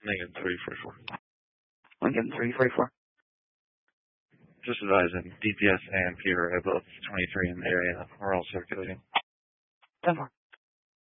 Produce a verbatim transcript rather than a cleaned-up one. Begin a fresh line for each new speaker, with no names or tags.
Lincoln three forty-four.
Lincoln three forty-four.
Just advising, D P S and P are both twenty-three in the area. We're all circulating.
ten four.